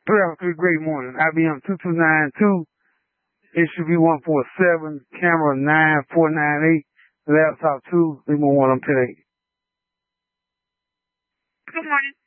3 great morning. IBM 2292, SUV 147, camera 9498, laptop 2, Lima 1 on 10. Good morning.